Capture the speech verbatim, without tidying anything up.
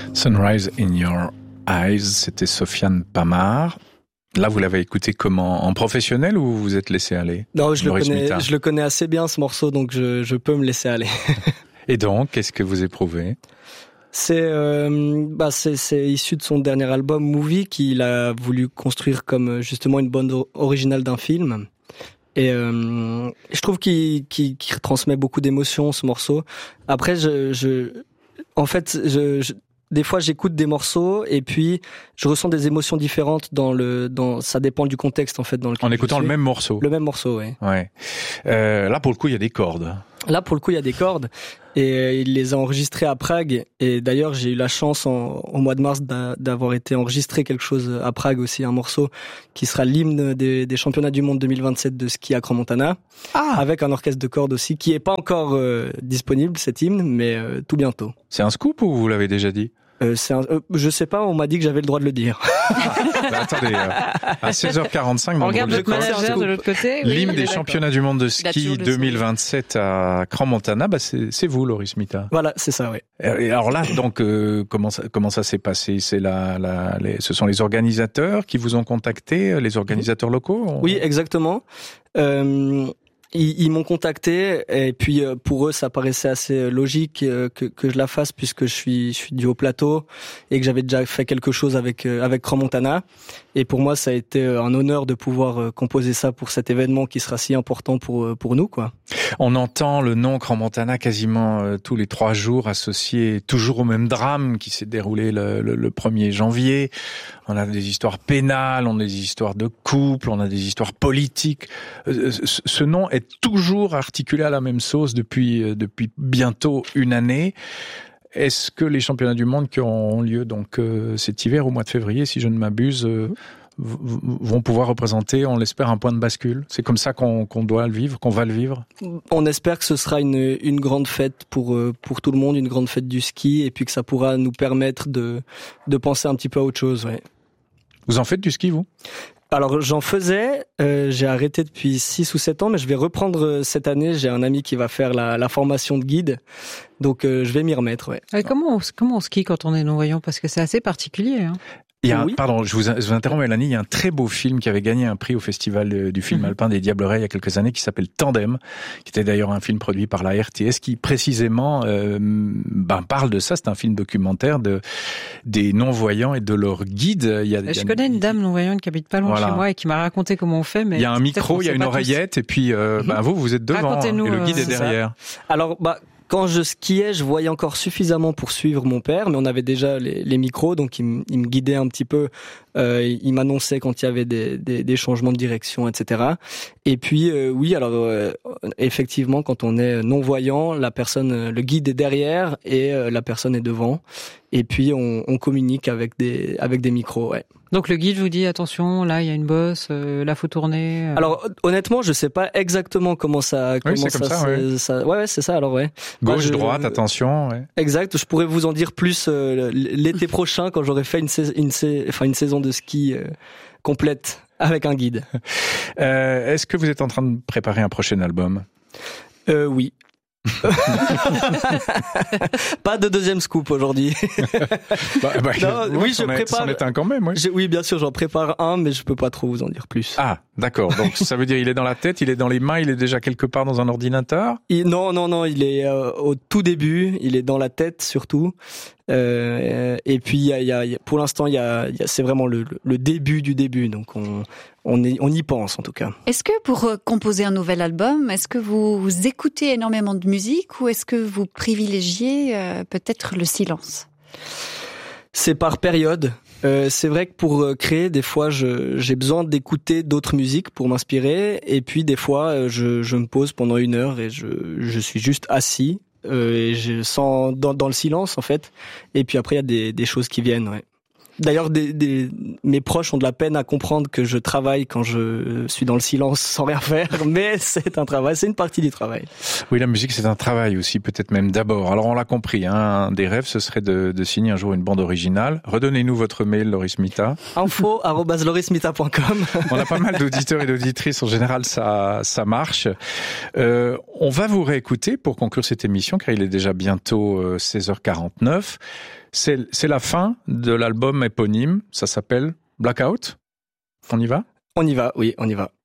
Sunrise in Your Eyes, c'était Sofiane Pamart. Là, vous l'avez écouté comment? En professionnel ou vous vous êtes laissé aller? Non, je le connais, je le connais assez bien ce morceau, donc je, je peux me laisser aller. Et donc, qu'est-ce que vous éprouvez? C'est, euh, bah c'est, c'est issu de son dernier album Movie qu'il a voulu construire comme justement une bande originale d'un film. Et euh, je trouve qu'il, qu'il, qu'il retransmet beaucoup d'émotions ce morceau. Après, je, je en fait, je, je des fois, j'écoute des morceaux et puis je ressens des émotions différentes dans le, dans, ça dépend du contexte en fait dans lequel. En écoutant le même morceau. Le même morceau, oui. Ouais. Euh, là, pour le coup, il y a des cordes. Là, pour le coup, il y a des cordes et euh, il les a enregistrées à Prague. Et d'ailleurs, j'ai eu la chance en, au mois de mars d'a, d'avoir été enregistré quelque chose à Prague aussi, un morceau qui sera l'hymne des, des championnats du monde deux mille vingt-sept de ski à Crans-Montana, ah. avec un orchestre de cordes aussi qui est pas encore euh, disponible cet hymne, mais euh, tout bientôt. C'est un scoop ou vous l'avez déjà dit? Euh, c'est un, euh, je sais pas, on m'a dit que j'avais le droit de le dire. Ah, bah attendez, euh, à seize heures quarante-cinq, on regarde le manager de l'autre côté. L'hymne oui, des championnats du monde de ski deux mille vingt-sept à Crans-Montana, bah c'est, c'est vous, Loris Mita. Voilà, c'est ça, oui. Et alors là, donc, euh, comment ça, comment ça s'est passé? C'est la, la, les, ce sont les organisateurs qui vous ont contacté, les organisateurs locaux? On... Oui, exactement. Euh, Ils, ils m'ont contacté et puis euh, pour eux ça paraissait assez logique euh, que que je la fasse puisque je suis je suis du Haut-Plateau et que j'avais déjà fait quelque chose avec euh, avec Crans-Montana et pour moi ça a été un honneur de pouvoir euh, composer ça pour cet événement qui sera si important pour euh, pour nous quoi. On entend le nom Crans-Montana quasiment euh, tous les trois jours associé toujours au même drame qui s'est déroulé le, le, le premier janvier. On a des histoires pénales, on a des histoires de couple, on a des histoires politiques. Euh, ce, ce nom est toujours articulé à la même sauce depuis euh, depuis bientôt une année. Est-ce que les championnats du monde qui auront lieu donc euh, cet hiver au mois de février, si je ne m'abuse, euh, v- vont pouvoir représenter, on l'espère, un point de bascule? C'est comme ça qu'on, qu'on doit le vivre, qu'on va le vivre? On espère que ce sera une une grande fête pour pour tout le monde, une grande fête du ski, et puis que ça pourra nous permettre de de penser un petit peu à autre chose. Ouais. Vous en faites du ski, vous? Alors j'en faisais, euh, j'ai arrêté depuis six ou sept ans, mais je vais reprendre cette année. J'ai un ami qui va faire la, la formation de guide, donc euh, je vais m'y remettre. Ouais. Et comment on, comment on skie quand on est non-voyant? Parce que c'est assez particulier. Hein. Il y a, oui. Pardon, je vous, je vous interromps, Mélanie. Il y a un très beau film qui avait gagné un prix au Festival du film mmh. alpin des Diablerets il y a quelques années, qui s'appelle Tandem, qui était d'ailleurs un film produit par la R T S, qui précisément euh, ben, parle de ça. C'est un film documentaire de des non-voyants et de leurs guides. Il y a, je il y a connais une dame non-voyante qui habite pas loin voilà. chez moi et qui m'a raconté comment on fait. Mais il y a un micro, il y a une oreillette, tous. Et puis euh, mmh. ben, vous, vous êtes devant, hein, et le guide euh, est derrière. Ça. Alors, bah. Quand je skiais, je voyais encore suffisamment pour suivre mon père, mais on avait déjà les, les micros, donc il, m- il me guidait un petit peu. Euh, il m'annonçait quand il y avait des, des, des changements de direction, et cetera. Et puis euh, oui, alors euh, effectivement, quand on est non-voyant, la personne, le guide est derrière et euh, la personne est devant. Et puis on, on communique avec des avec des micros. Ouais. Donc le guide vous dit attention, là il y a une bosse, euh, là faut tourner. Euh... Alors honnêtement, je sais pas exactement comment ça comment oui, c'est ça, comme ça, ouais. ça ouais, ouais c'est ça alors ouais. Gauche, Moi, je, droite, attention, ouais. Exact, je pourrais vous en dire plus euh, l'été prochain quand j'aurai fait une sais- une sais- enfin une saison de ski euh, complète avec un guide. Euh, est-ce que vous êtes en train de préparer un prochain album? Euh oui. Pas de deuxième scoop aujourd'hui. bah, bah, non, oui, je prépare. C'en est un quand même, oui. Je, oui, bien sûr, j'en prépare un, mais je peux pas trop vous en dire plus. Ah, d'accord. Donc ça veut dire il est dans la tête, il est dans les mains, il est déjà quelque part dans un ordinateur. Il, non, non, non, il est euh, au tout début. Il est dans la tête surtout. Euh, et puis il y a, il y a, pour l'instant, il y a, il y a c'est vraiment le, le début du début. Donc on, on, est, on y pense en tout cas. Est-ce que pour composer un nouvel album, est-ce que vous, vous écoutez énormément de musique ou est-ce que vous privilégiez euh, peut-être le silence? C'est par période. Euh, c'est vrai que pour créer, des fois, je, j'ai besoin d'écouter d'autres musiques pour m'inspirer. Et puis des fois, je, je me pose pendant une heure et je, je suis juste assis. Euh, et je sens dans, dans le silence en fait. Et puis après, il y a des, des choses qui viennent. Ouais. D'ailleurs, des, des, mes proches ont de la peine à comprendre que je travaille quand je suis dans le silence sans rien faire, mais c'est un travail, c'est une partie du travail. Oui, la musique, c'est un travail aussi, peut-être même d'abord. Alors, on l'a compris, hein, un des rêves, ce serait de, de signer un jour une bande originale. Redonnez-nous votre mail, Loris Mita. info arobase lorismita point com. On a pas mal d'auditeurs et d'auditrices, en général, ça, ça marche. Euh, on va vous réécouter pour conclure cette émission, car il est déjà bientôt euh, seize heures quarante-neuf. C'est, c'est la fin de l'album éponyme, ça s'appelle Blackout. On y va ? On y va, oui, on y va.